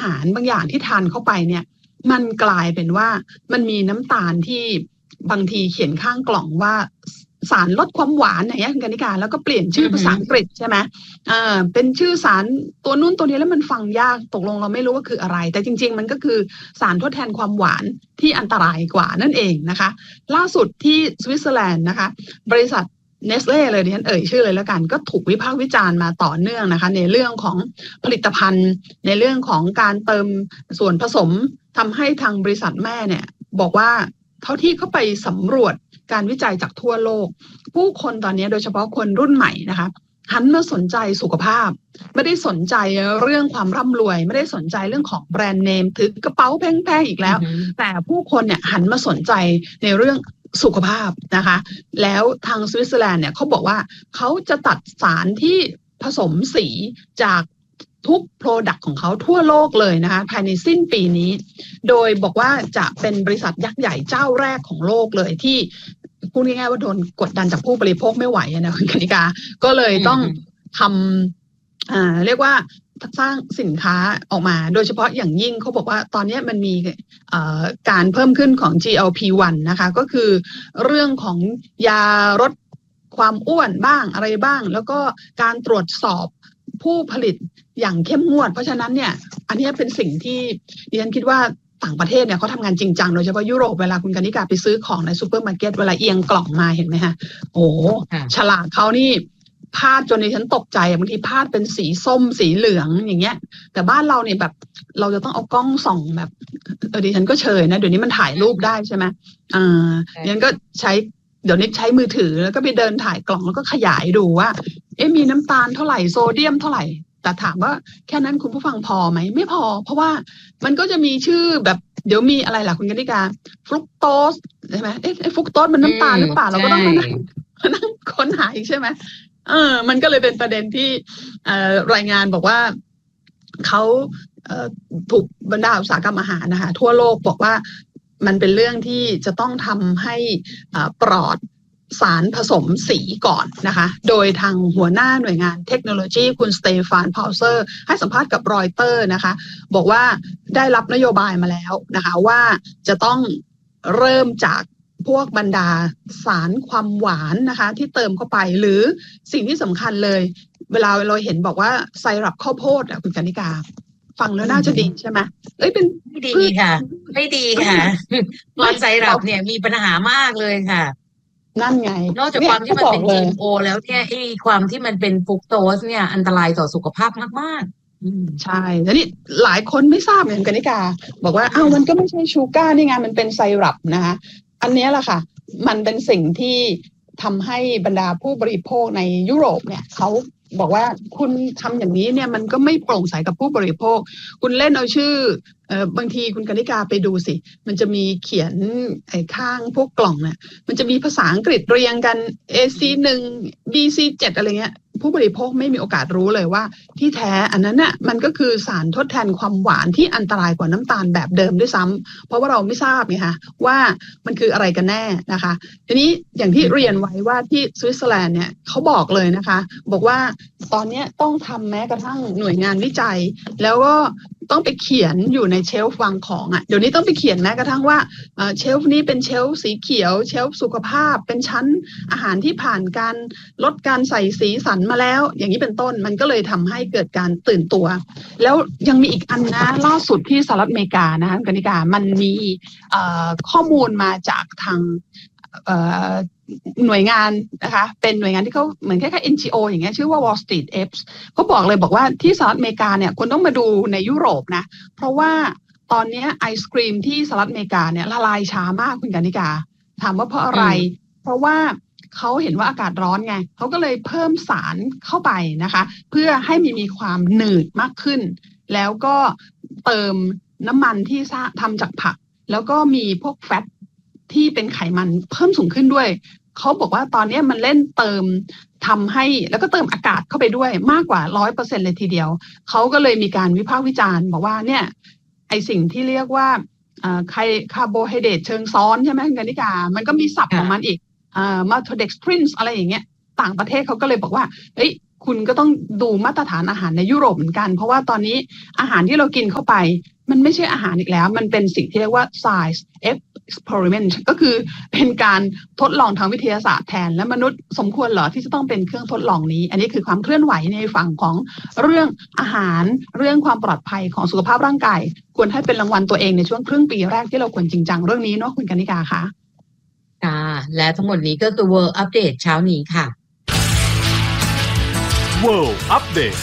ารบางอย่างที่ทานเข้าไปเนี่ยมันกลายเป็นว่ามันมีน้ำตาลที่บางทีเขียนข้างกล่องว่าสารลดความหวานอย่างเงี้ยคุณกนิการแล้วก็เปลี่ยนชื่อภาษาอังกฤษใช่ไหมเป็นชื่อสารตัวนู้นตัวนี้แล้วมันฟังยากตกลงเราไม่รู้ว่าคืออะไรแต่จริงๆมันก็คือสารทดแทนความหวานที่อันตรายกว่านั่นเองนะคะล่าสุดที่สวิตเซอร์แลนด์นะคะบริษัทเนสเล่เลยดิฉันชื่อเลยแล้วกันก็ถูกวิพากษ์วิจารณ์มาต่อเนื่องนะคะในเรื่องของผลิตภัณฑ์ในเรื่องของการเติมส่วนผสมทำให้ทางบริษัทแม่เนี่ยบอกว่าเท่าที่เข้าไปสำรวจการวิจัยจากทั่วโลกผู้คนตอนนี้โดยเฉพาะคนรุ่นใหม่นะคะหันมาสนใจสุขภาพไม่ได้สนใจเรื่องความร่ำรวยไม่ได้สนใจเรื่องของแบรนด์เนมถือกระเป๋าแพงๆอีกแล้วแต่ผู้คนเนี่ยหันมาสนใจในเรื่องสุขภาพนะคะแล้วทางสวิตเซอร์แลนด์เนี่ยเขาบอกว่าเขาจะตัดสารที่ผสมสีจากทุกโปรดักต์ของเขาทั่วโลกเลยนะคะภายในสิ้นปีนี้โดยบอกว่าจะเป็นบริษัทยักษ์ใหญ่เจ้าแรกของโลกเลยที่พูดง่ายๆว่าโดนกดดันจากผู้บริโภคไม่ไหวนะคุณกนิกาก็เลยต้องทำเรียกว่าสร้างสินค้าออกมาโดยเฉพาะอย่างยิ่งเขาบอกว่าตอนนี้มันมีการเพิ่มขึ้นของ GLP-1 นะคะก็คือเรื่องของยาลดความอ้วนบ้างอะไรบ้างแล้วก็การตรวจสอบผู้ผลิตอย่างเข้มงวดเพราะฉะนั้นเนี่ยอันนี้เป็นสิ่งที่ดิฉันคิดว่าต่างประเทศเนี่ยเขาทำงานจริงจังโดยเฉพาะยุโรปเวลาคุณกนิกาไปซื้อของในซูเปอร์มาร์เก็ตเวลาเอียงกล่องมาเห็นไหมฮะโอ้ฉลากเขานี่พาดจนดิฉันตกใจบางทีพาดเป็นสีส้มสีเหลืองอย่างเงี้ยแต่บ้านเราเนี่ยแบบเราจะต้องเอากล้องส่องแบบดิฉันก็เชยนะเดี๋ยวนี้มันถ่ายรูปได้ใช่ไหมดิฉันก็ใช้เดี๋ยวนี้ใช้มือถือแล้วก็ไปเดินถ่ายกล่องแล้วก็ขยายดูว่ามีน้ำตาลเท่าไหร่โซเดียมเท่าไหร่แต่ถามว่าแค่นั้นคุณผู้ฟังพอไหมไม่พอเพราะว่ามันก็จะมีชื่อแบบเดี๋ยวมีอะไรล่ะคุณกนิกาฟรุกโตสใช่ไหมฟรุกโตสมันน้ำตาลหรือเปล่าเราก็ต้องมานั่งค้นหาอีกใช่ไหมมันก็เลยเป็นประเด็นที่รายงานบอกว่าเขาถูกบรรดาอุตสาหกรรมอาหารนะคะทั่วโลกบอกว่ามันเป็นเรื่องที่จะต้องทำให้ปลอดสารผสมสีก่อนนะคะโดยทางหัวหน้าหน่วยงานเทคโนโลยีคุณสเตฟานพาวเซอร์ให้สัมภาษณ์กับรอยเตอร์นะคะบอกว่าได้รับนโยบายมาแล้วนะคะว่าจะต้องเริ่มจากพวกบรรดาสารความหวานนะคะที่เติมเข้าไปหรือสิ่งที่สำคัญเลยเวลาเราเห็นบอกว่าไซรัปข้าวโพดคุณกนิกาฟังแล้วน่าจะดีใช่ไหมเป็นไม่ดีค่ะไม่ดีค่ะตอนไซรัปเนี่ยมีปัญหามากเลยค่ะนั่นไงนอกจากความที่มันเป็น GMO แล้วเนี่ยความที่มันเป็นฟรุกโตสเนี่ยอันตรายต่อสุขภาพมากๆใช่แล้วนี่หลายคนไม่ทราบเหมือนกันนิกาบอกว่ามันก็ไม่ใช่ชูการ์นี่ไงมันเป็นไซรัปนะคะอันนี้แหละค่ะมันเป็นสิ่งที่ทำให้บรรดาผู้บริโภคในยุโรปเนี่ยเขาบอกว่าคุณทำอย่างนี้เนี่ยมันก็ไม่โปร่งใสกับผู้บริโภคคุณเล่นเอาชื่อบางทีคุณกนิกาไปดูสิมันจะมีเขียนข้างพวกกล่องเนี่ยมันจะมีภาษาอังกฤษเรียงกัน AC1 BC7 อะไรเงี้ยผู้บริโภคไม่มีโอกาสรู้เลยว่าที่แท้อันนั้นน่ะมันก็คือสารทดแทนความหวานที่อันตรายกว่าน้ำตาลแบบเดิมด้วยซ้ำเพราะว่าเราไม่ทราบไงคะว่ามันคืออะไรกันแน่นะคะทีนี้อย่างที่เรียนไว้ว่าที่สวิตเซอร์แลนด์เนี่ยเขาบอกเลยนะคะบอกว่าตอนนี้ต้องทำแม้กระทั่งหน่วยงานวิจัยแล้วก็ต้องไปเขียนอยู่ในเชลฟ์วางของเดี๋ยวนี้ต้องไปเขียนแม้กระทั่งว่าเชลฟ์นี้เป็นเชลฟ์สีเขียวเชลฟ์สุขภาพเป็นชั้นอาหารที่ผ่านการลดการใส่สีสันมาแล้วอย่างนี้เป็นต้นมันก็เลยทำให้เกิดการตื่นตัวแล้วยังมีอีกอันนะล่าสุดที่สหรัฐอเมริกานะคะกนิกามันมีข้อมูลมาจากทางหน่วยงานนะคะเป็นหน่วยงานที่เขาเหมือนคล้ายๆ NGO อย่างเงี้ยชื่อว่า Wall Street Apes เขาบอกเลยบอกว่าที่สหรัฐอเมริกาเนี่ยคุณต้องมาดูในยุโรปนะเพราะว่าตอนนี้ไอศกรีมที่สหรัฐอเมริกาเนี่ยละลายช้ามากคุณกนิกาถามว่าเพราะอะไรเพราะว่าเขาเห็นว่าอากาศร้อนไงเขาก็เลยเพิ่มสารเข้าไปนะคะเพื่อให้มีความหนืดมากขึ้นแล้วก็เติมน้ำมันที่ทำจากผักแล้วก็มีพวกแฟตที่เป็นไขมันเพิ่มสูงขึ้นด้วยเขาบอกว่าตอนนี้มันเล่นเติมทำให้แล้วก็เติมอากาศเข้าไปด้วยมากกว่า 100% เลยทีเดียวเขาก็เลยมีการวิพากษ์วิจารณ์บอกว่าเนี่ยไอสิ่งที่เรียกว่าคาร์โบไฮเดรตเชิงซ้อนใช่ไหมกนิกามันก็มีศัพท์ของมันอีกmaltodextrin อะไรอย่างเงี้ยต่างประเทศเขาก็เลยบอกว่าเฮ้ยคุณก็ต้องดูมาตรฐานอาหารในยุโรปเหมือนกันเพราะว่าตอนนี้อาหารที่เรากินเข้าไปมันไม่ใช่อาหารอีกแล้วมันเป็นสิ่งที่เรียกว่า science experiment ก็คือเป็นการทดลองทางวิทยาศาสตร์แทนและมนุษย์สมควรเหรอที่จะต้องเป็นเครื่องทดลองนี้อันนี้คือความเคลื่อนไหวในฝั่งของเรื่องอาหารเรื่องความปลอดภัยของสุขภาพร่างกายควรให้เป็นรางวัลตัวเองในช่วงครึ่งปีแรกที่เราควรจริงจังเรื่องนี้เนาะคุณกนิกาคะค่ะและทั้งหมดนี้ก็คือ World Update เช้านี้ค่ะ World Update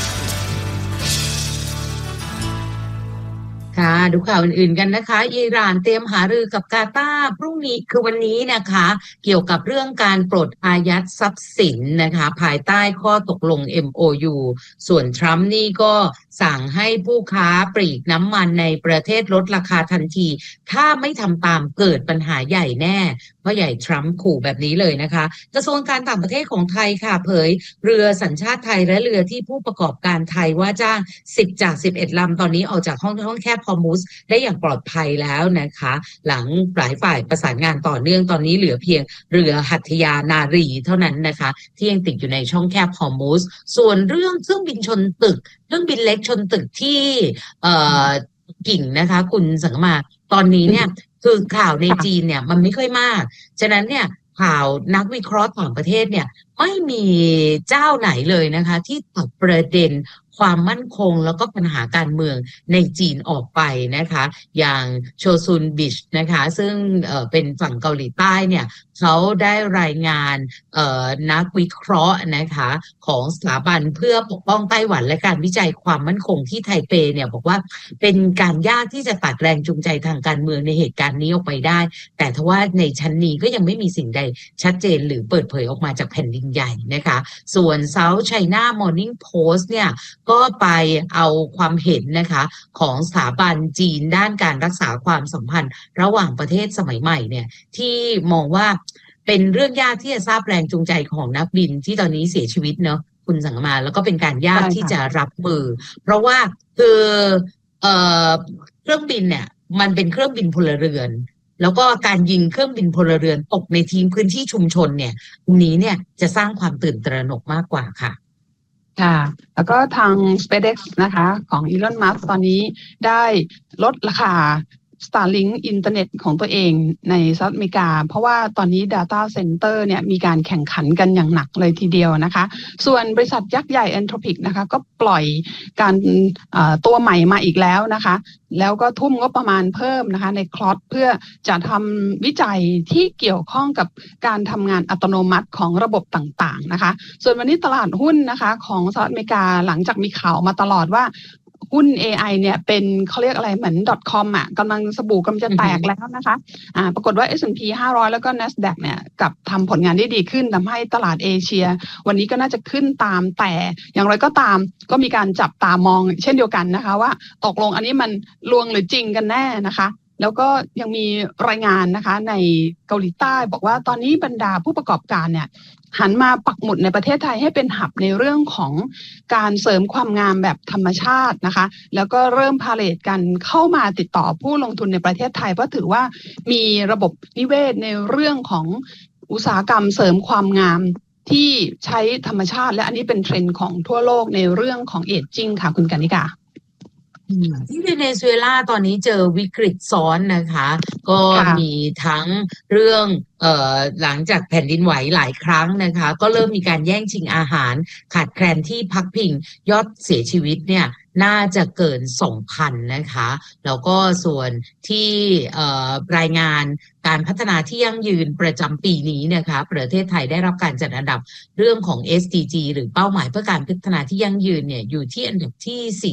ค่ะดูข่าวอื่นๆกันนะคะอิหร่านเตรียมหารือกับกาตาร์พรุ่งนี้คือวันนี้นะคะเกี่ยวกับเรื่องการปลดอายัดทรัพย์สินนะคะภายใต้ข้อตกลง MOU ส่วนทรัมป์นี่ก็สั่งให้ผู้ค้าปลีกน้ำมันในประเทศลดราคาทันทีถ้าไม่ทำตามเกิดปัญหาใหญ่แน่พ่อใหญ่ทรัมป์ขู่แบบนี้เลยนะคะกระทรวงการต่างประเทศของไทยค่ะเผยเรือสัญชาติไทยและเรือที่ผู้ประกอบการไทยว่าจ้าง10จาก11ลำตอนนี้ออกจากห้องแคบฮอร์มุซได้อย่างปลอดภัยแล้วนะคะหลังหลายฝ่ายประสานงานต่อเนื่องตอนนี้เหลือเพียงเรือหัตถยานารีเท่านั้นนะคะที่ยังติดอยู่ในช่องแคบฮอร์มุซส่วนเรื่องเครื่องบินชนตึกเครื่องบินเล็กชนตึกที่กิ่งนะคะคุณสังมาตอนนี้เนี่ยคือข่าวในจีนเนี่ยมันไม่ค่อยมากฉะนั้นเนี่ยข่าวนักวิเคราะห์ต่างประเทศเนี่ยไม่มีเจ้าไหนเลยนะคะที่ตัดประเด็นความมั่นคงแล้วก็ปัญหาการเมืองในจีนออกไปนะคะอย่างโชซุนบิชนะคะซึ่งเป็นฝั่งเกาหลีใต้เนี่ยเขาได้รายงานนักวิเคราะห์นะคะของสถาบันเพื่อปกป้องไต้หวันและการวิจัยความมั่นคงที่ไทเปเนี่ยบอกว่าเป็นการยากที่จะตัดแรงจูงใจทางการเมืองในเหตุการณ์นี้ออกไปได้แต่ทว่าในชั้นนี้ก็ยังไม่มีสิ่งใดชัดเจนหรือเปิดเผยออกมาจากแผ่นดินใหญ่นะคะส่วน South China Morning Post เนี่ยก็ไปเอาความเห็นนะคะของสถาบันจีนด้านการรักษาความสัมพันธ์ระหว่างประเทศสมัยใหม่เนี่ยที่มองว่าเป็นเรื่องยากที่จะทราบแรงจูงใจของนักบินที่ตอนนี้เสียชีวิตเนาะคุณสังมาแล้วก็เป็นการยากที่จะรับมือเพราะว่าคือเครื่องบินเนี่ยมันเป็นเครื่องบินพลเรือนแล้วก็การยิงเครื่องบินพลเรือนตกในพื้นที่ชุมชนเนี่ยตรงนี้เนี่ยจะสร้างความตื่นตระหนกมากกว่าค่ะค่ะแล้วก็ทาง SpaceX นะคะของ Elon Musk ตอนนี้ได้ลดราคา Starlink อินเทอร์เน็ตของตัวเองในสหรัฐอเมริกาเพราะว่าตอนนี้ Data Center เนี่ยมีการแข่งขันกันอย่างหนักเลยทีเดียวนะคะส่วนบริษัทยักษ์ใหญ่ Anthropic นะคะก็ปล่อยการตัวใหม่มาอีกแล้วนะคะแล้วก็ทุ่มงบประมาณเพิ่มนะคะในคลอสเพื่อจะทำวิจัยที่เกี่ยวข้องกับการทำงานอัตโนมัติของระบบต่างๆนะคะส่วนวันนี้ตลาดหุ้นนะคะของสหรัฐอเมริกาหลังจากมีข่าวมาตลอดว่าหุ้น AI เนี่ยเป็นเขาเรียกอะไรเหมือน .com อ่ะกำลังสบู่กำลังจะแตกแล้วนะคะปรากฏว่า S&P 500แล้วก็ NASDAQ เนี่ยกับทำผลงานได้ดีขึ้นทำให้ตลาดเอเชียวันนี้ก็น่าจะขึ้นตามแต่อย่างไรก็ตามก็มีการจับตามองเช่นเดียวกันนะคะว่าตกลงอันนี้มันลวงหรือจริงกันแน่นะคะแล้วก็ยังมีรายงานนะคะในเกาหลีใต้บอกว่าตอนนี้บรรดาผู้ประกอบการเนี่ยหันมาปักหมุดในประเทศไทยให้เป็นหับในเรื่องของการเสริมความงามแบบธรรมชาตินะคะแล้วก็เริ่มพาเลทกันเข้ามาติดต่อผู้ลงทุนในประเทศไทยเพราะถือว่ามีระบบนิเวศในเรื่องของอุตสาหกรรมเสริมความงามที่ใช้ธรรมชาติและอันนี้เป็นเทรนด์ของทั่วโลกในเรื่องของเอจจิ้งค่ะคุณกนิกาที่เวเนซุเอลาตอนนี้เจอวิกฤตซ้อนนะคะก็มีทั้งเรื่องหลังจากแผ่นดินไหวหลายครั้งนะคะก็เริ่มมีการแย่งชิงอาหารขาดแคลนที่พักพิงยอดเสียชีวิตเนี่ยน่าจะเกิน 2,000 นะคะแล้วก็ส่วนที่รายงานการพัฒนาที่ยั่งยืนประจำปีนี้นะคะประเทศไทยได้รับการจัดอันดับเรื่องของ SDG หรือเป้าหมายเพื่อการพัฒนาที่ยั่งยืนเนี่ยอยู่ที่อันดับที่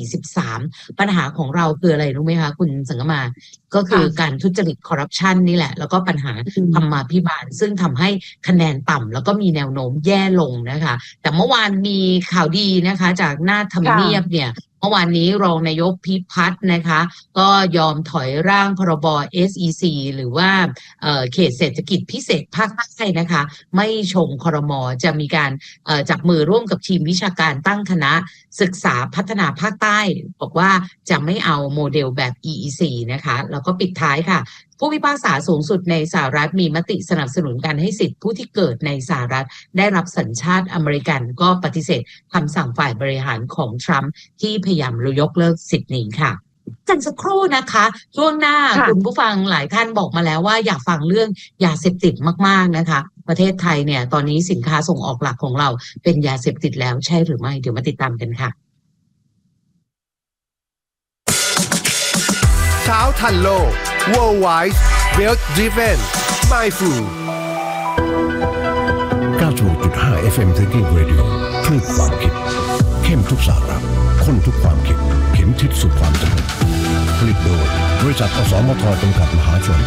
43ปัญหาของเราคืออะไรรู้ไหมคะคุณสังกมาก็คือการทุจริตคอร์รัปชันนี่แหละแล้วก็ปัญหาธรรมาภิบาลซึ่งทำให้คะแนนต่ำแล้วก็มีแนวโน้มแย่ลงนะคะแต่เมื่อวานมีข่าวดีนะคะจากหน้าทำเนียบเนี่ยเมื่อวานนี้รองนายกพิพัฒน์นะคะก็ยอมถอยร่างพรบ SEC หรือว่าเขตเศรษฐกิจพิเศษภาคใต้นะคะไม่ชงครม.จะมีการจับมือร่วมกับทีมวิชาการตั้งคณะศึกษาพัฒนาภาคใต้บอกว่าจะไม่เอาโมเดลแบบ EEC นะคะแล้วก็ปิดท้ายค่ะผู้พิพากษาสูงสุดในสหรัฐมีมติสนับสนุนการให้สิทธิผู้ที่เกิดในสหรัฐได้รับสัญชาติอเมริกันก็ปฏิเสธคำสั่งฝ่ายบริหารของทรัมป์ที่พยายามยกเลิกสิทธินี้ค่ะกันสักครู่นะคะช่วงหน้าคุณผู้ฟังหลายท่านบอกมาแล้วว่าอยากฟังเรื่องยาเสพติดมากๆนะคะประเทศไทยเนี่ยตอนนี้สินค้าส่งออกหลักของเราเป็นยาเสพติดแล้วใช่หรือไม่เดี๋ยวมาติดตามกันค่ะเช้าทันโลก Worldwide Wealth Driven Mindful 96.5 FM Thinking Radio คลื่นความคิดเข้มทุกสาระข้นทุกความคิดเข็มทิศสู่ความสำเร็จผลิตโดยบริษัทอสมทจำกัดมหาชน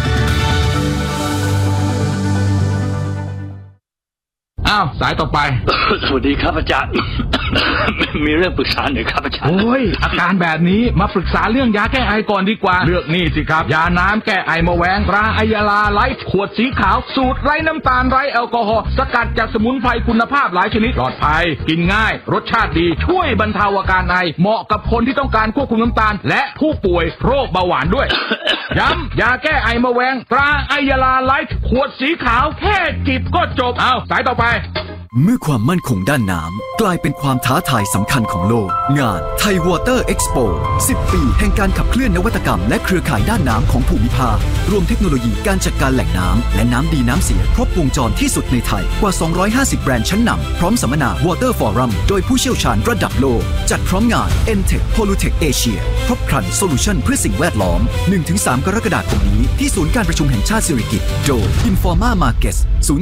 อ้าวสายต่อไปสวัสดีครับอาจารย์ มีเรื่องปรึกษาหน่อยครับอาจารย์โอ้ยอาการแบบนี้มาปรึกษาเรื่องยาแก้ไอก่อนดีกว่าเลือกนี่สิครับยาน้ำแก้ไอมะแวงตราไอยาลาไลฟ์ขวดสีขาวสูตรไร้น้ำตาลไร้แอลกอฮอล์สกัดจากสมุนไพรคุณภาพหลายชนิดปลอดภัยกินง่ายรสชาติดีช่วยบรรเทาอาการไอเหมาะกับคนที่ต้องการควบคุมน้ำตาลและผู้ป่วยโรคเบาหวานด้วย ย้ำยาแก้ไอมะแวงตราไอยาลาไลฟ์ขวดสีขาวแค่จิบก็จบเอาสายต่อไปเมื่อความมั่นคงด้านน้ำกลายเป็นความท้าทายสำคัญของโลกงาน Thai Water Expo 10 ปีแห่งการขับเคลื่อนนวัตกรรมและเครือข่ายด้านน้ำของภูมิภาครวมเทคโนโลยีการจัดการแหล่งน้ำและน้ำดีน้ำเสียครบวงจรที่สุดในไทยกว่า250แบรนด์ชั้นนำพร้อมสัมมนา Water Forum โดยผู้เชี่ยวชาญระดับโลกจัดพร้อมงาน Entech Pollutech Asia ครบครันโซลูชันเพื่อสิ่งแวดล้อม 1-3 กรกฎาคมนี้ที่ศูนย์การประชุมแห่งชาติสิริกิติ์โดย Informa Markets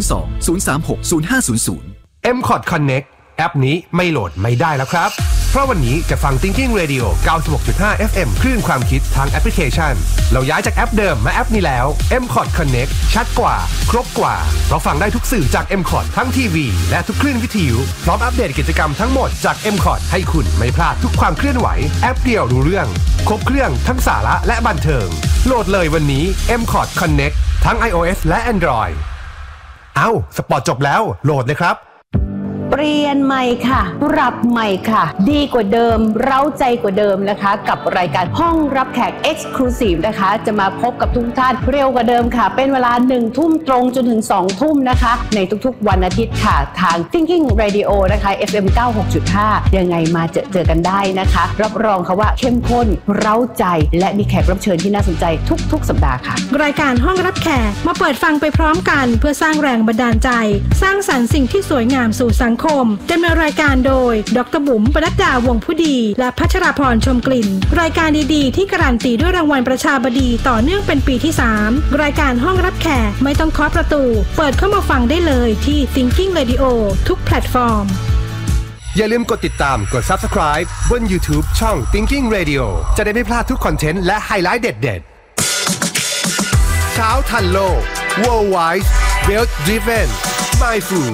02-036-0500 MCOT Connect แอปนี้ไม่โหลดไม่ได้แล้วครับเพราะวันนี้จะฟัง Thinking Radio 96.5 FM คลื่นความคิดทางแอปพลิเคชันเราย้ายจากแอปเดิมมาแอปนี้แล้ว MCOT Connect ชัดกว่าครบกว่าเราฟังได้ทุกสื่อจาก MCOT ทั้งทีวีและทุกคลื่นวิทยุพร้อมอัปเดตกิจกรรมทั้งหมดจาก MCOT ให้คุณไม่พลาดทุกความเคลื่อนไหวแอปเดียวรู้เรื่องครบเครื่องทั้งสาระและบันเทิงโหลดเลยวันนี้ MCOT Connect ทั้ง iOS และ Android สปอร์ตจบแล้วโหลดเลยครับเปลี่ยนใหม่ค่ะปรับใหม่ค่ะดีกว่าเดิมเร้าใจกว่าเดิมนะคะกับรายการห้องรับแขก Exclusive นะคะจะมาพบกับทุกท่านเร็วกว่าเดิมค่ะเป็นเวลา 1 ทุ่มตรงจนถึง 2 ทุ่มนะคะในทุกๆวันอาทิตย์ค่ะทาง Thinking Radio นะคะ FM 96.5 ยังไงมาเจอกันได้นะคะรับรองค่ะว่าเข้มข้นเร้าใจและมีแขกรับเชิญที่น่าสนใจทุกสัปดาห์ค่ะรายการห้องรับแขกมาเปิดฟังไปพร้อมกันเพื่อสร้างแรงบันดาลใจสร้างสรรค์สิ่งที่สวยงามสู่สังคมดำเนินรายการโดยดร.บุ๋มปนัดดาวงผู้ดีและพัชราพรชมกลิ่นรายการดีๆที่การันตีด้วยรางวัลประชาบดีต่อเนื่องเป็นปีที่ 3รายการห้องรับแขกไม่ต้องเคาะประตูเปิดเข้ามาฟังได้เลยที่ Thinking Radio ทุกแพลตฟอร์มอย่าลืมกดติดตามกด Subscribe บน YouTube ช่อง Thinking Radio จะได้ไม่พลาดทุกคอนเทนต์และไฮไลท์เด็ดๆเช้าทันโลก Worldwide Wealth Driven Mindful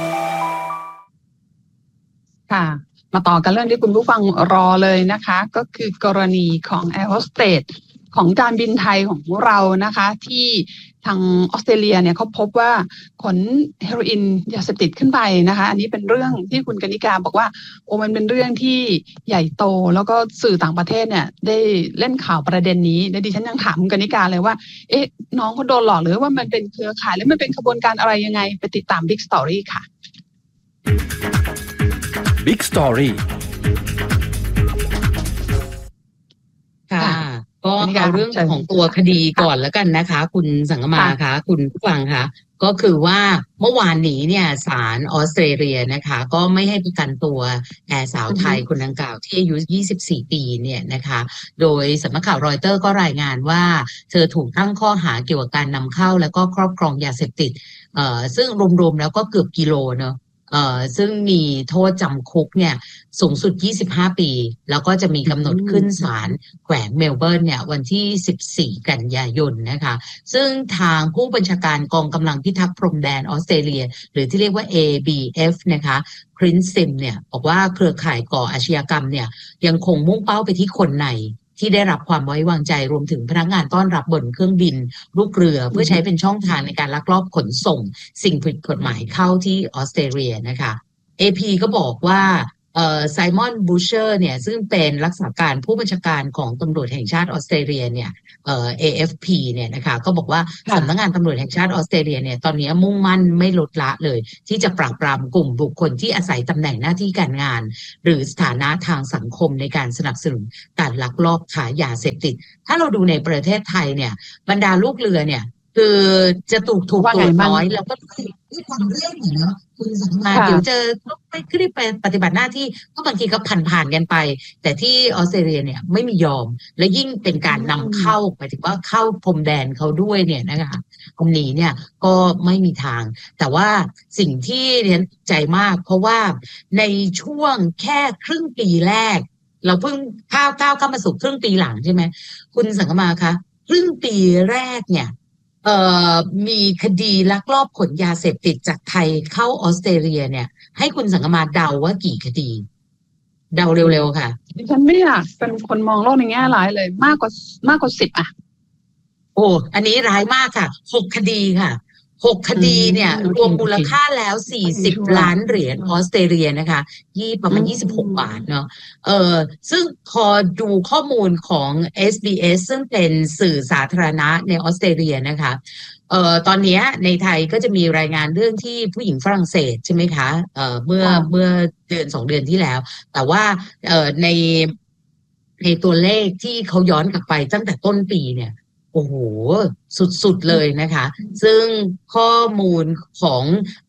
ค่ะมาต่อกันเรื่องที่คุณผู้ฟังรอเลยนะคะก็คือกรณีของแอร์โฮสเตสของการบินไทยของเรานะคะที่ทางออสเตรเลียเนี่ยเขาพบว่าขนเฮโรอีนยาเสพติดขึ้นไปนะคะอันนี้เป็นเรื่องที่คุณกนิกาบอกว่ามันเป็นเรื่องที่ใหญ่โตแล้วก็สื่อต่างประเทศเนี่ยได้เล่นข่าวประเด็นนี้และดิฉันยังถามคุณกนิกาเลยว่าน้องเขาโดนหลอกหรือว่ามันเป็นเครือข่ายแล้วมันเป็นขบวนการอะไรยังไงไปติดตาม Big Story ค่ะ Big Story ค่ะก็เอาเรื่องของตัวคดีก่อนแล้วกันนะคะคุณสังกมาคะคุณผู้ฟังคะก็คือว่าเมื่อวานนี้เนี่ยศาลออสเตรเลียนะคะก็ไม่ให้ประกันตัวแอร์สาวไทยคนดังกล่าวที่อายุ24 ปีเนี่ยนะคะโดยสำนักข่าวรอยเตอร์ก็รายงานว่าเธอถูกตั้งข้อหาเกี่ยวกับการนำเข้าแล้วก็ครอบครองยาเสพติดซึ่งรวมๆแล้วก็เกือบกิโลเนอะซึ่งมีโทษจำคุกเนี่ยสูงสุด25 ปีแล้วก็จะมีกำหนดขึ้นศาลแขวงเมลเบิร์นเนี่ยวันที่14 กันยายนนะคะซึ่งทางผู้บัญชาการกองกำลังพิทักษ์พรมแดนออสเตรเลียหรือที่เรียกว่า ABF นะคะครินซิมเนี่ยบอกว่าเครือข่ายก่ออาชญากรรมเนี่ยยังคงมุ่งเป้าไปที่คนในที่ได้รับความไว้วางใจรวมถึงพนักงานต้อนรับบนเครื่องบินลูกเรือเพื่อใช้เป็นช่องทางในการลักลอบขนส่งสิ่งผิดกฎหมายเข้าที่ออสเตรเลียนะคะ AP ก็บอกว่าไซมอนบูเชอร์เนี่ยซึ่งเป็นรักษาการผู้บัญชาการของตำรวจแห่งชาติออสเตรเลียเนี่ยAFP เนี่ยนะคะก็บอกว่าสำนักงานตำรวจแห่งชาติออสเตรเลียเนี่ยตอนนี้มุ่งมั่นไม่ลดละเลยที่จะปราบปรามกลุ่มบุคคลที่อาศัยตำแหน่งหน้าที่การงานหรือสถานะทางสังคมในการสนับสนุนการลักลอบขายยาเสพติดถ้าเราดูในประเทศไทยเนี่ยบรรดาลูกเรือเนี่ยคือจะถูกตรวจน้อยแล้วก็ด้วยความเร่งเนาะคุณสามารถเดี๋ยวจะต้องไปขึ้นไปปฏิบัติหน้าที่ก็บางทีก็ผ่านกันไปแต่ที่ออสเตรเลียเนี่ยไม่มียอมและยิ่งเป็นการนำเข้าหมายถึงว่าเข้าพรมแดนเขาด้วยเนี่ยนะคะอันนี้เนี่ยก็ไม่มีทางแต่ว่าสิ่งที่เรียนใจมากเพราะว่าในช่วงแค่ครึ่งปีแรกเราเพิ่งก้าวเข้ามาสู่ครึ่งปีหลังใช่ไหมคุณสังคมาคะครึ่งปีแรกเนี่ยมีคดีลักลอบขนยาเสพติดจากไทยเข้าออสเตรเลียเนี่ยให้คุณสังคมาเดาว่ากี่คดีเดาเร็วๆค่ะดิฉันไม่อยากเป็นคนมองโลกในแง่ร้ายเลยมากกว่า10อ่ะโอ้อันนี้ร้ายมากค่ะ6คดีค่ะ6คดีเนี่ยรวมมูลค่าแล้ว40 ล้านเหรียญออสเตรเลียนะคะประมาณ26 บาทเนาะซึ่งพอดูข้อมูลของ SBS ซึ่งเป็นสื่อสาธารณะในออสเตรเลียนะคะตอนนี้ในไทยก็จะมีรายงานเรื่องที่ผู้หญิงฝรั่งเศสใช่ไหมคะเมื่อเดือน2 เดือนที่แล้วแต่ว่าในตัวเลขที่เขาย้อนกลับไปตั้งแต่ต้นปีเนี่ยโอ้โหสุดๆเลยนะคะซึ่งข้อมูลของ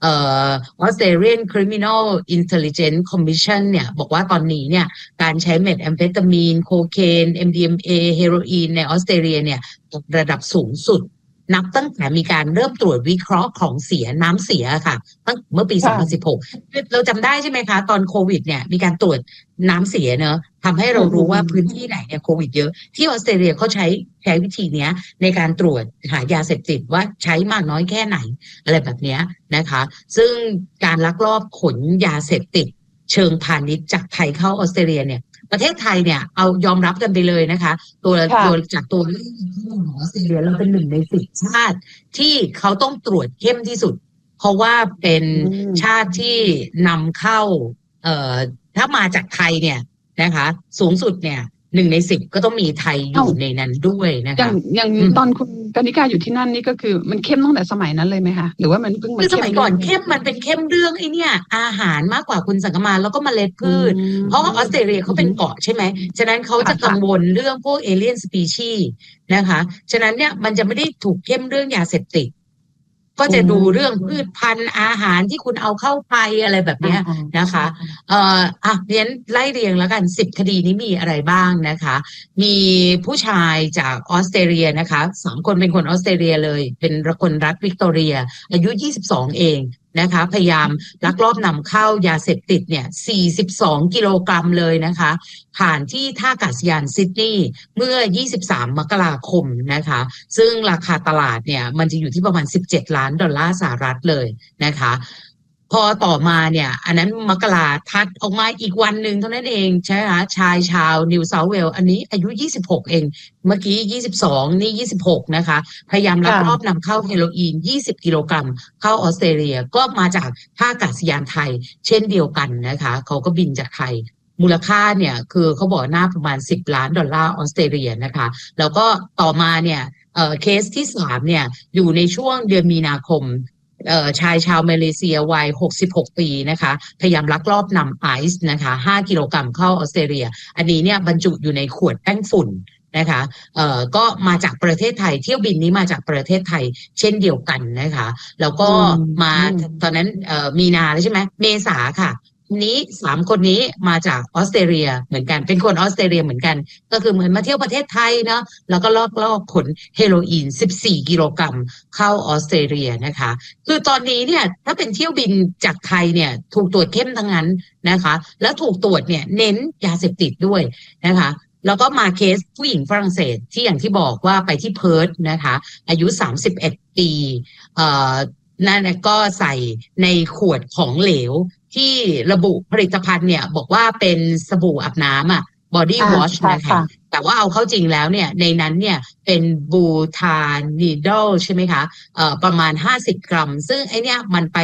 Australian Criminal Intelligence Commission เนี่ยบอกว่าตอนนี้เนี่ยการใช้เมทแอมเฟตามีนโคเคน MDMA เฮโรอีนในออสเตรเลียเนี่ยระดับสูงสุดนับตั้งแต่มีการเริ่มตรวจวิเคราะห์ของเสียน้ำเสียค่ะตั้งเมื่อปี2016เราจำได้ใช่ไหมคะตอนโควิดเนี่ยมีการตรวจน้ำเสียเนอะทำให้เรารู้ว่าพื้นที่ไหนเนี่ยโควิดเยอะที่ออสเตรเลียเขาใช้วิธีนี้ในการตรวจหายาเสพติดว่าใช้มากน้อยแค่ไหนอะไรแบบนี้นะคะซึ่งการลักลอบขนยาเสพติดเชิงพาณิชย์จากไทยเข้าออสเตรเลียเนี่ยประเทศไทยเนี่ยเอายอมรับกันไปเลยนะคะจากตัวเลขของออสเตรเลียเราเป็น1 ใน 10 ชาติที่เขาต้องตรวจเข้มที่สุดเพราะว่าเป็นชาติที่นำเข้าถ้ามาจากไทยเนี่ยนะคะสูงสุดเนี่ย1 ใน 10ก็ต้องมีไทยอยู่ในนั้นด้วยนะคะอย่างตอนคุณกนิกาอยู่ที่นั่นนี่ก็คือมันเข้มตั้งแต่สมัยนั้นเลยไหมคะหรือว่ามันเพิ่งมาเข้มสมัยก่อนเข้มมันเป็นเข้มเรื่องไอ้เนี่ยอาหารมากกว่าคุณสังคมาแล้วก็เมล็ดพืชเพราะว่าออสเตรเลียเขาเป็นเกาะใช่ไหมฉะนั้นเขาจะกังวลเรื่องพวกเอเลี่ยนสปีชีส์นะคะฉะนั้นเนี่ยมันจะไม่ได้ถูกเข้มเรื่องยาเสพติดก็จะดูเรื่องพืชพันธุ์อาหารที่คุณเอาเข้าไปอะไรแบบนี้นะคะเรียนไล่เรียงแล้วกัน10 คดีนี้มีอะไรบ้างนะคะมีผู้ชายจากออสเตรเลียนะคะ3 คนเป็นคนออสเตรเลียเลยเป็นคนรัฐวิกตอเรียอายุ22เองนะคะพยายามลักลอบนำเข้ายาเสพติดเนี่ย42 กิโลกรัมเลยนะคะผ่านที่ท่าอากาศยานซิดนีย์เมื่อ23 มกราคมนะคะซึ่งราคาตลาดเนี่ยมันจะอยู่ที่ประมาณ$17 ล้านเลยนะคะพอต่อมาเนี่ยอันนั้นมกราทัดออกมาอีกวันหนึ่งเท่านั้นเองใช่ไหมคะชายชาวนิวเซาท์เวลส์อันนี้อายุ26เองเมื่อกี้22นี่26นะคะพยายามลักลอบนำเข้าเฮโรอีน20 กิโลกรัมเข้าออสเตรเลียก็มาจากท่าอากาศยานไทยเช่นเดียวกันนะคะเขาก็บินจากไทยมูลค่าเนี่ยคือเขาบอกหน้าประมาณ$10 ล้านออสเตรเลียนะคะแล้วก็ต่อมาเนี่ยเคสที่3เนี่ยอยู่ในช่วงเดือนมีนาคมชายชาวมาเลเซียวัย66 ปีนะคะพยายามลักลอบนำไอซ์นะคะ5 กิโลกรัมเข้าออสเตรเลียอันนี้เนี่ยบรรจุอยู่ในขวดแป้งฝุ่นนะคะก็มาจากประเทศไทยเที่ยวบินนี้มาจากประเทศไทยเช่นเดียวกันนะคะแล้วก็มาตอนนั้นมีนาแล้วใช่ไหมเมษาค่ะนี้3 คนนี้มาจากออสเตรเลียเหมือนกันเป็นคนออสเตรเลียเหมือนกันก็คือเหมือนมาเที่ยวประเทศไทยเนาะแล้วก็ลอกขนเฮโรอีน14 กิโลกรัมเข้าออสเตรเลียนะคะคือตอนนี้เนี่ยถ้าเป็นเที่ยวบินจากไทยเนี่ยถูกตรวจเข้มทั้งนั้นนะคะแล้วถูกตรวจเนี่ยเน้นยาเสพติดด้วยนะคะแล้วก็มาเคสผู้หญิงฝรั่งเศสที่อย่างที่บอกว่าไปที่เพิร์ธนะคะอายุ31 ปีนั่นก็ใส่ในขวดของเหลวที่ระบุผลิตภัณฑ์เนี่ยบอกว่าเป็นสบู่อาบน้ำbody wash นะคะแต่ว่าเอาเข้าจริงแล้วเนี่ยในนั้นเนี่ยเป็นบูทานิดอลใช่ไหมคะประมาณ50 กรัมซึ่งไอเนี้ยมันไป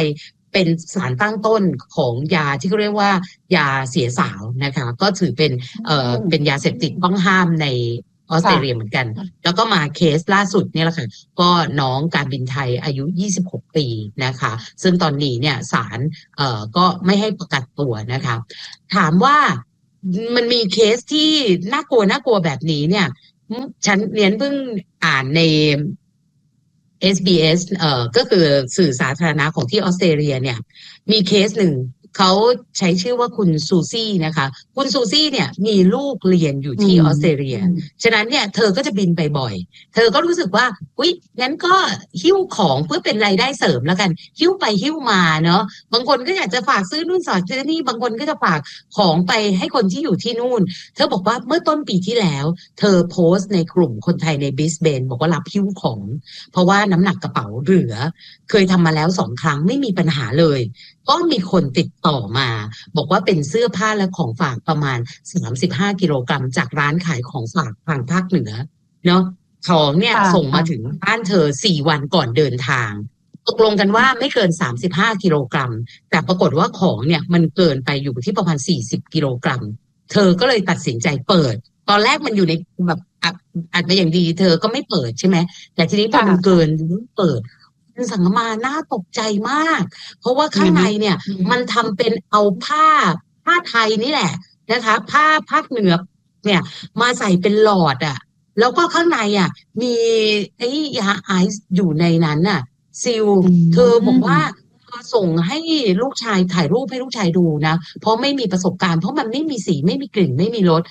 เป็นสารตั้งต้นของยาที่เขาเรียกว่ายาเสียสาวนะคะก็ถือเป็นยาเสพติดต้องห้ามในออสเตรเลียเหมือนกันแล้วก็มาเคสล่าสุดเนี่ยแหละค่ะก็น้องการบินไทยอายุ26ปีนะคะซึ่งตอนนี้เนี่ยศาลก็ไม่ให้ประกันตัวนะคะถามว่ามันมีเคสที่น่ากลัวแบบนี้เนี่ยฉันเรียนเพิ่งอ่านใน SBS ก็คือสื่อสาธารณะของที่ออสเตรเลียเนี่ยมีเคสหนึ่งเขาใช้ชื่อว่าคุณซูซี่นะคะคุณซูซี่เนี่ยมีลูกเรียนอยู่ที่ออสเตรเลียฉะนั้นเนี่ยเธอก็จะบินไปบ่อยเธอก็รู้สึกว่าอุ๊ยงั้นก็หิ้วของเพื่อเป็นรายได้เสริมแล้วกันหิ้วไปหิ้วมาเนาะบางคนก็อยากจะฝากซื้อนู่นซื้อนี่บางคนก็จะฝากของไปให้คนที่อยู่ที่นู่นเธอบอกว่าเมื่อต้นปีที่แล้วเธอโพสต์ในกลุ่มคนไทยในบริสเบนบอกว่ารับหิ้วของเพราะว่าน้ำหนักกระเป๋าเหลือเคยทำมาแล้ว2 ครั้งไม่มีปัญหาเลยก็มีคนติดต่อมาบอกว่าเป็นเสื้อผ้าและของฝากประมาณ35 กิโลกรัมจากร้านขายของฝากทางภาคเหนือเนาะของเนี่ยส่งมาถึงบ้านเธอ4 วันก่อนเดินทางตกลงกันว่าไม่เกิน35 กิโลกรัมแต่ปรากฏว่าของเนี่ยมันเกินไปอยู่ที่ประมาณ40 กิโลกรัมเธอก็เลยตัดสินใจเปิดตอนแรกมันอยู่ในแบบอัดมาอย่างดีเธอก็ไม่เปิดใช่ไหมแต่ทีนี้พอมันเกินเปิดสังมาน่าตกใจมากเพราะว่าข้างในเนี่ยมันทำเป็นเอาผ้าไทยนี่แหละนะคะผ้าภาคเหนือเนี่ยมาใส่เป็นหลอดอ่ะแล้วก็ข้างในอ่ะมีไอ้ยาไอซ์อยู่ในนั้นน่ะซิลเธอบอกว่าส่งให้ลูกชายถ่ายรูปให้ลูกชายดูนะเพราะไม่มีประสบการณ์เพราะมันไม่มีสีไม่มีกลิ่นไม่มีรส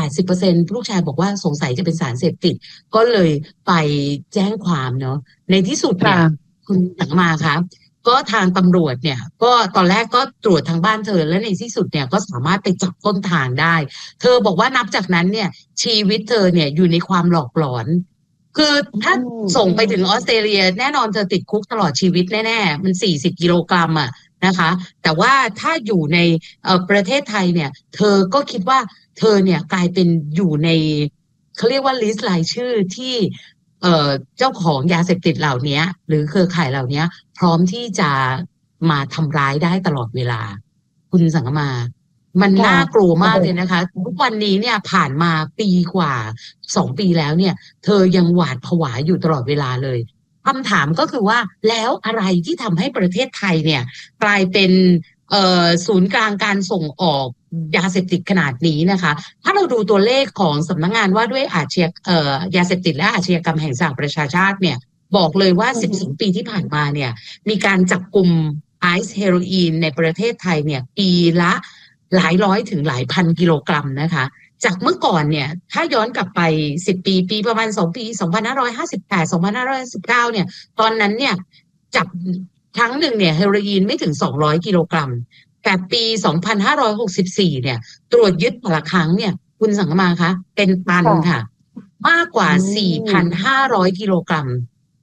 80% ลูกชายบอกว่าสงสัยจะเป็นสารเสพติดก็เลยไปแจ้งความเนาะในที่สุดเนี่ยคุณสังมาคะก็ทางตำรวจเนี่ยก็ตอนแรกก็ตรวจทางบ้านเธอและในที่สุดเนี่ยก็สามารถไปจับต้นทางได้เธอบอกว่านับจากนั้นเนี่ยชีวิตเธอเนี่ยอยู่ในความหลอกหลอนคือถ้าส่งไปถึงออสเตรเลียแน่นอนเธอติดคุกตลอดชีวิตแน่ๆมัน40 กิโลกรัมอ่ะนะคะแต่ว่าถ้าอยู่ในประเทศไทยเนี่ยเธอก็คิดว่าเธอเนี่ยกลายเป็นอยู่ในเขาเรียกว่าลิสต์รายชื่อที่เจ้าของยาเสพติดเหล่านี้หรือเครือข่ายเหล่านี้พร้อมที่จะมาทำร้ายได้ตลอดเวลาคุณสังกมามันน่ากลัวมากเลยนะคะทุกวันนี้เนี่ยผ่านมาปีกว่า2 ปีแล้วเนี่ยเธอยังหวาดผวาอยู่ตลอดเวลาเลยคำถามก็คือว่าแล้วอะไรที่ทำให้ประเทศไทยเนี่ยกลายเป็นศูนย์กลางการส่งออกยาเสพติดขนาดนี้นะคะถ้าเราดูตัวเลขของสำนักงานว่าด้วยยาเสพติดและอาชญากรรมแห่งสหประชาชาติเนี่ยบอกเลยว่า12 ปีที่ผ่านมาเนี่ยมีการจับกุมไอซ์เฮโรอีนในประเทศไทยเนี่ยปีละหลายร้อยถึงหลายพันกิโลกรัมนะคะจากเมื่อก่อนเนี่ยถ้าย้อนกลับไป10 ปีประมาณ2 ปี2558 2519เนี่ยตอนนั้นเนี่ยจับครั้งหนึ่งเนี่ยเฮโรอีนไม่ถึง200 กิโลกรัมแต่ปี2564เนี่ยตรวจยึดแต่ละครั้งเนี่ยคุณสังกมาคะเป็นตันค่ะมากกว่า 4,500 กิโลกรัม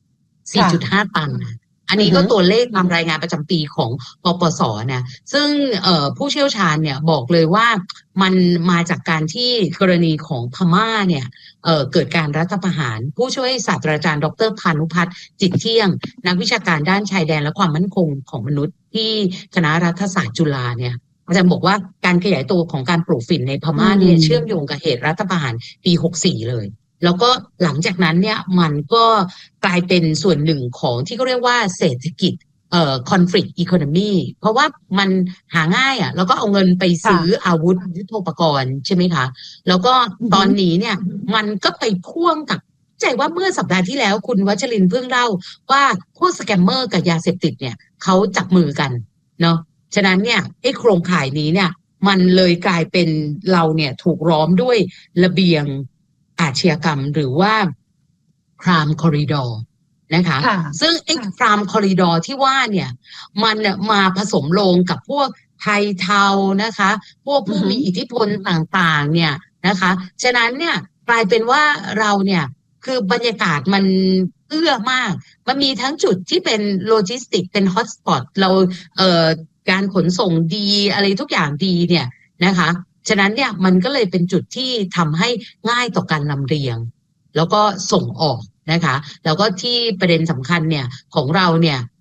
4.5 ตันอันนี้ก็ตัวเลขตามรายงานประจำปีของปปส.นะซึ่งผู้เชี่ยวชาญเนี่ยบอกเลยว่ามันมาจากการที่กรณีของพม่าเนี่ยเกิดการรัฐประหารผู้ช่วยศาสตราจารย์ดร.พานุพัฒน์จิตเที่ยงนักวิชาการด้านชายแดนและความมั่นคงของมนุษย์ที่คณะรัฐศาสตร์จุฬาเนี่ยอาจารย์บอกว่าการขยายตัวของการปลูกฝิ่นในพม่าเนี่ยเชื่อมโยงกับเหตุรัฐประหารปี64เลยแล้วก็หลังจากนั้นเนี่ยมันก็กลายเป็นส่วนหนึ่งของที่เขาเรียกว่าเศรษฐกิจconflict economy เพราะว่ามันหาง่ายอ่ะแล้วก็เอาเงินไปซื้ออาวุธยุทโธปกรณ์ใช่ไหมคะแล้วก็ตอนนี้เนี่ยมันก็ไปพ่วงกับใจว่าเมื่อสัปดาห์ที่แล้วคุณวัชรินทร์เพิ่งเล่าว่าพวกสแกมเมอร์กับยาเสพติดเนี่ยเขาจับมือกันเนาะฉะนั้นเนี่ยไอ้โครงข่ายนี้เนี่ยมันเลยกลายเป็นเราเนี่ยถูกล้อมด้วยระเบียงอาชญากรรมหรือว่า crime corridor นะคะซึ่งไอ้ crime corridor ที่ว่าเนี่ยมันมาผสมลงกับพวกไทยเทานะคะพวกผู้มีอิทธิพลต่างๆเนี่ยนะคะฉะนั้นเนี่ยกลายเป็นว่าเราเนี่ยคือบรรยากาศมันเอื้อมากมันมีทั้งจุดที่เป็นโลจิสติกเป็นฮอตสปอตเราการขนส่งดีอะไรทุกอย่างดีเนี่ยนะคะฉะนั้นเนี่ยมันก็เลยเป็นจุดที่ทำให้ง่ายต่อการลำเลียงแล้วก็ส่งออกนะคะแล้วก็ที่ประเด็นสำคัญเนี่ยของเราเนี่ย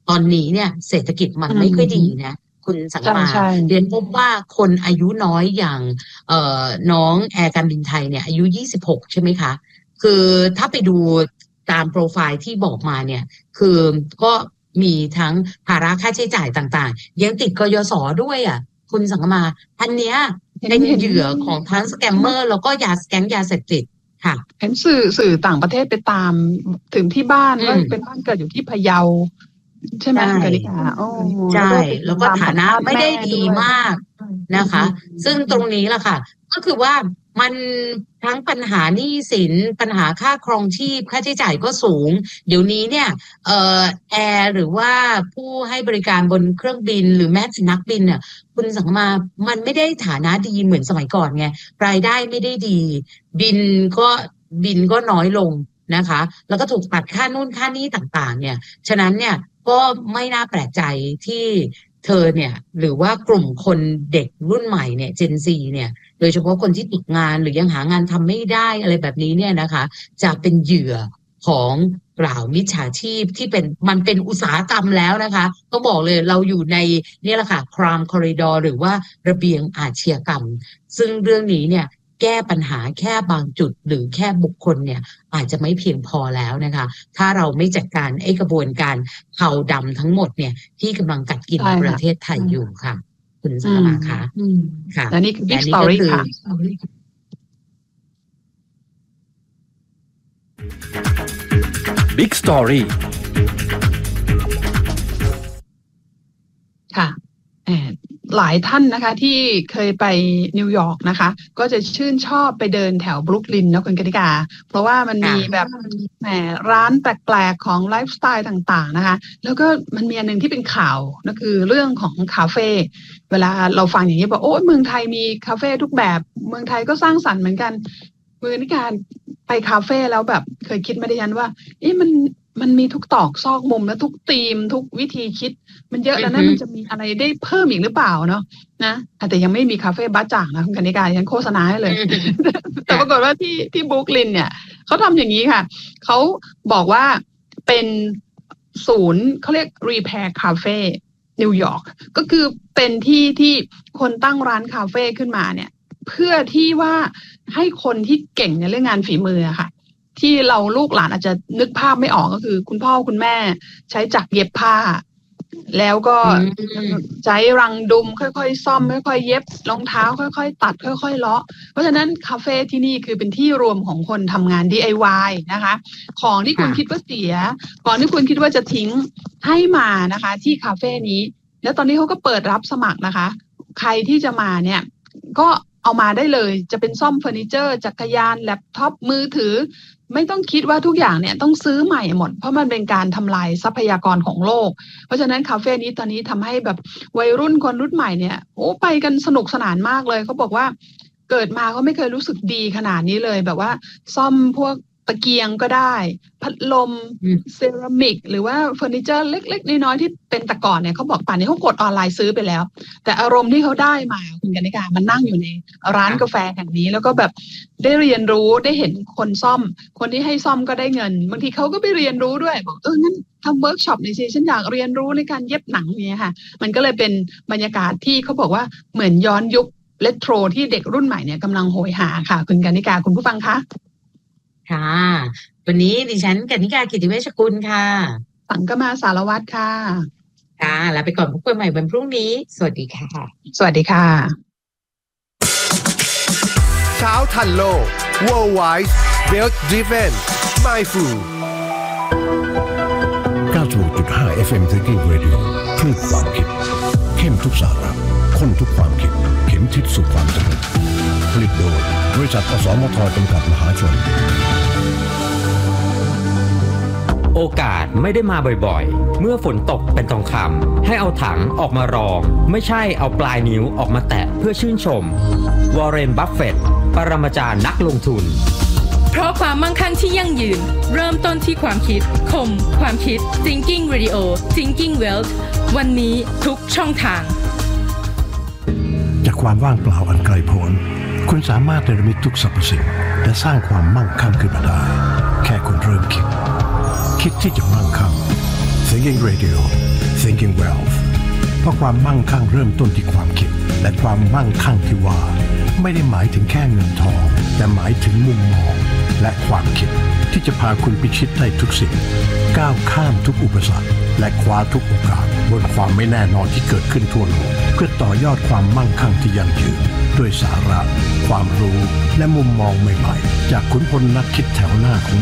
ตอนนี้เนี่ยเศรษฐกิจมันไม่ค่อยดีนะคุณสังมาเรียนพบว่าคนอายุน้อยอย่างน้องแอร์การบินไทยเนี่ยอายุ26ใช่ไหมคะคือถ้าไปดูตามโปรไฟล์ที่บอกมาเนี่ยคือก็มีทั้งภาระค่าใช้จ่ายต่างๆยังติดกยศด้วยอ่ะคุณสังมาอันเนี้ยเป็นเหยื่อของทั้งสแกมเมอร์แล้วก็แก๊งยาเสพติดค่ะเห็นสื่อต่างประเทศไปตามถึงที่บ้านว่าเป็นบ้านเกิดอยู่ที่พะเยาใช่ไหมกนิกาใช่แล้วก็ฐานะไม่ได้ดีมากนะคะซึ่งตรงนี้แหละค่ะก็คือว่ามันทั้งปัญหาหนี้สินปัญหาค่าครองชีพค่าใช้จ่ายก็สูงเดี๋ยวนี้เนี่ยแอร์หรือว่าผู้ให้บริการบนเครื่องบินหรือแม้แต่นักบินเนี่ยคุณสังมามันไม่ได้ฐานะดีเหมือนสมัยก่อนไงรายได้ไม่ได้ดีบินก็น้อยลงนะคะแล้วก็ถูกตัดค่านู่นค่านี้ต่างๆเนี่ยฉะนั้นเนี่ยก็ไม่น่าแปลกใจที่เธอเนี่ยหรือว่ากลุ่มคนเด็กรุ่นใหม่เนี่ย Gen Z เนี่ยโดยเฉพาะคนที่ตกงานหรือยังหางานทำไม่ได้อะไรแบบนี้เนี่ยนะคะจะเป็นเหยื่อของกล่าวมิจฉาชีพที่มันเป็นอุตสาหกรรมแล้วนะคะก็บอกเลยเราอยู่ในนี่แหละค่ะ crime corridor หรือว่าระเบียงอาชญากรรมซึ่งเรื่องนี้เนี่ยแก้ปัญหาแค่บางจุดหรือแค่บุคคลเนี่ยอาจจะไม่เพียงพอแล้วนะคะถ้าเราไม่จัดการกระบวนการเทาดำทั้งหมดเนี่ยที่กำลังกัดกินประเทศไทยอยู่ค่ะคุณสังมาค่ะค่ะและนี่คือ Big Story ค่ะ Big Story ค่ะหลายท่านนะคะที่เคยไปนิวยอร์กนะคะก็จะชื่นชอบไปเดินแถวบรุกลินนะคุณกนิกาเพราะว่ามันมีแบบร้านแปลกๆของไลฟ์สไตล์ต่างๆนะคะแล้วก็มันมีอันนึงที่เป็นข่าวนั่นคือเรื่องของคาเฟ่เวลาเราฟังอย่างนี้บอกโอ้เมืองไทยมีคาเฟ่ทุกแบบเมืองไทยก็สร้างสรรค์เหมือนกันคุณกนิกาไปคาเฟ่แล้วแบบเคยคิดมาดิฉันว่ามันมีทุกตอกซอกมุมและทุกธีมทุกวิธีคิดมันเยอะแล้วนะมันจะมีอะไรได้เพิ่มอีกหรือเปล่าเนาะนะแต่ยังไม่มีคาเฟ่บ้าจ่างนะคุณกนิกาฉันโฆษณาให้เลย แต่ปรากฏว่าที่บรุกลินเนี่ยเขาทำอย่างนี้ค่ะเขาบอกว่าเป็นศูนย์เขาเรียก Repair Cafe นิวยอร์กก็คือเป็นที่คนตั้งร้านคาเฟ่ขึ้นมาเนี่ยเพื่อที่ว่าให้คนที่เก่งในเรื่องงานฝีมือค่ะที่เราลูกหลานอาจจะนึกภาพไม่ออกก็คือคุณพ่อคุณแม่ใช้จักรเย็บผ้าแล้วก็ใช้รังดุมค่อยๆซ่อมค่อยๆเย็บรองเท้าค่อยๆตัดค่อยๆเลาะเพราะฉะนั้นคาเฟ่ที่นี่คือเป็นที่รวมของคนทำงาน DIY นะคะของที่คุณคิดว่าเสียของที่คุณคิดว่าจะทิ้งให้มานะคะที่คาเฟ่นี้แล้วตอนนี้เขาก็เปิดรับสมัครนะคะใครที่จะมาเนี่ยก็เอามาได้เลยจะเป็นซ่อมเฟอร์นิเจอร์จักรยานแล็ปท็อปมือถือไม่ต้องคิดว่าทุกอย่างเนี่ยต้องซื้อใหม่หมดเพราะมันเป็นการทำลายทรัพยากรของโลกเพราะฉะนั้นคาเฟ่นี้ตอนนี้ทำให้แบบวัยรุ่นคนรุ่นใหม่เนี่ยโอ้ไปกันสนุกสนานมากเลยเขาบอกว่าเกิดมาเขาไม่เคยรู้สึกดีขนาดนี้เลยแบบว่าซ่อมพวกตะเกียงก็ได้พัดลมเซรามิกหรือว่าเฟอร์นิเจอร์เล็กๆน้อยๆที่เป็นแต่ก่อนเนี่ยเขาบอกป่านนี้เขากดออนไลน์ซื้อไปแล้วแต่อารมณ์ที่เขาได้มาคุณกนิกามันนั่งอยู่ในร้านกาแฟแห่งนี้แล้วก็แบบได้เรียนรู้ได้เห็นคนซ่อมคนที่ให้ซ่อมก็ได้เงินบางทีเขาก็ไปเรียนรู้ด้วยบอกงั้นทำเวิร์กช็อปในสิฉันอยากเรียนรู้ในการเย็บหนังเนี่ยค่ะมันก็เลยเป็นบรรยากาศที่เขาบอกว่าเหมือนย้อนยุคเรโทรที่เด็กรุ่นใหม่เนี่ยกำลังโหยหาค่ะคุณกนิกาคุณผู้ฟังคะค่ะวันนี้ดิฉันกนิกากิติเวชกุลค่ะสังกมาสารวัตรค่ะค่ะลาไปก่อนพบกันใหม่วันพรุ่งนี้สวัสดีค่ะสวัสดีค่ะเช้าทันโลก Worldwide Wealth Driven Mindful 96.5 FM Thinking Radio คลื่นความคิดเข้มทุกสาระข้นทุกความคิดเข็มทิศสู่ความสำเร็จผลิตโดยบริษัทอสมทจำกัดมหาชนโอกาสไม่ได้มาบ่อยๆเมื่อฝนตกเป็นทองคำให้เอาถังออกมารองไม่ใช่เอาปลายนิ้วออกมาแตะเพื่อชื่นชมวอร์เรน บัฟเฟตต์ปรมาจารย์นักลงทุนเพราะความมั่งคั่งที่ยั่งยืนเริ่มต้นที่ความคิดคมความคิด Thinking Radio Thinking Wealth วันนี้ทุกช่องทางจากความว่างเปล่าอันไกลโพ้นคุณสามารถเนรมิตทุกสรรพสิ่งและสร้างความมั่งคั่งขึ้นมาได้แค่คุณเริ่มคิดที่จะมั่งคั่ง Thinking Radio Thinking Wealth เพราะความมั่งคั่งเริ่มต้นที่ความคิดและความมั่งคั่งที่ว่าไม่ได้หมายถึงแค่เงินทองแต่หมายถึงมุมมองและความคิดที่จะพาคุณพิชิตได้ทุกสิ่งก้าวข้ามทุกอุปสรรคและคว้าทุกโอกาสบนความไม่แน่นอนที่เกิดขึ้นทั่วโลกเพื่อต่อยอดความมั่งคั่งที่ยั่งยืนด้วยสาระความรู้และมุมมองใหม่ๆจากขุนพลนักคิดแถวหน้าของ